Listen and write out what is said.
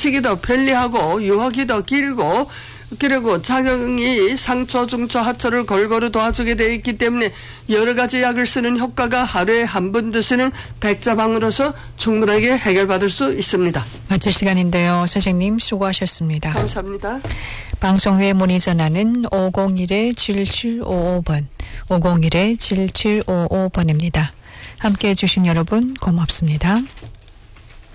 휴식이 더 편리하고 유혹이 더 길고 그리고 작용이 상처, 중처, 하처를 골고루 도와주게 되어 있기 때문에 여러 가지 약을 쓰는 효과가 하루에 한 번 드시는 백자방으로서 충분하게 해결받을 수 있습니다. 마칠 시간인데요. 선생님 수고하셨습니다. 감사합니다. 방송 후에 문의 전화는 501-7755번, 501-7755번입니다. 함께해 주신 여러분 고맙습니다.